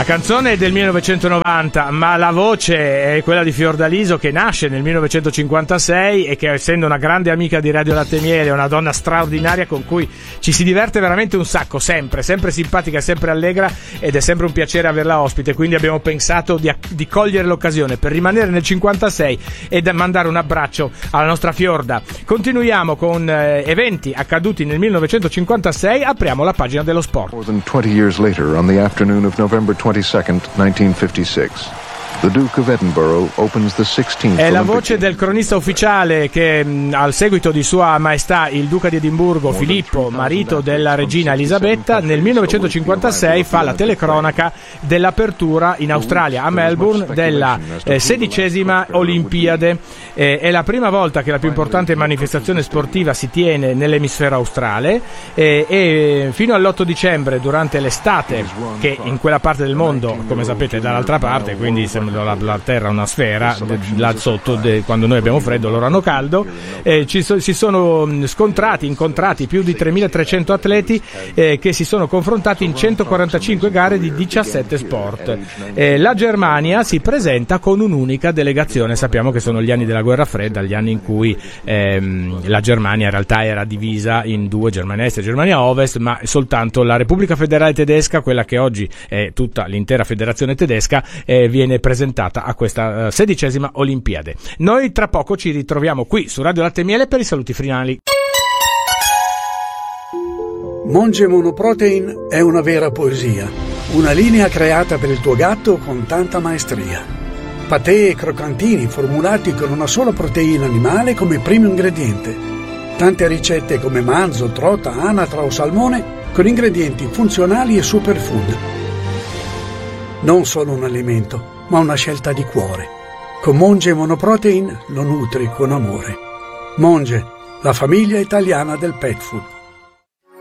canzone è del 1990, ma la voce è quella di Fiordaliso, che nasce nel 1956 e che, essendo una grande amica di Radio Latte e Miele, è una donna straordinaria con cui ci si diverte veramente un sacco, sempre simpatica, sempre allegra, ed è sempre un piacere averla ospite. Quindi abbiamo pensato di cogliere l'occasione per rimanere nel 56 e mandare un abbraccio alla nostra Fiorda. Continuiamo con eventi accaduti nel 1956, apriamo la pagina dello sport. More than 20 years later, on the afternoon of November 22nd, 1956, the Duke of Edinburgh opens the 16th È la Olympic voce del cronista ufficiale che, al seguito di Sua Maestà il Duca di Edimburgo Filippo, marito della regina Elisabetta, nel 1956 fa la telecronaca dell'apertura in Australia, a Melbourne, della 16ª Olimpiade. È la prima volta che la più importante manifestazione sportiva si tiene nell'emisfero australe, e fino all'8 dicembre, durante l'estate, che in quella parte del mondo, come sapete, è dall'altra parte, quindi sembra la terra una sfera, là sotto, quando noi abbiamo freddo loro hanno caldo, si sono incontrati più di 3.300 atleti che si sono confrontati in 145 gare di 17 sport. La Germania si presenta con un'unica delegazione. Sappiamo che sono gli anni della guerra fredda, gli anni in cui la Germania in realtà era divisa in due, Germania Est e Germania Ovest, ma soltanto la Repubblica Federale Tedesca, quella che oggi è tutta l'intera federazione tedesca, viene presentata a questa 16ª Olimpiade. Noi tra poco ci ritroviamo qui su Radio Latte e Miele per i saluti finali. Monge Monoprotein è una vera poesia, una linea creata per il tuo gatto con tanta maestria. Patè e croccantini formulati con una sola proteina animale come primo ingrediente. Tante ricette come manzo, trota, anatra o salmone con ingredienti funzionali e superfood. Non solo un alimento, ma una scelta di cuore. Con Monge Monoprotein lo nutri con amore. Monge, la famiglia italiana del pet food.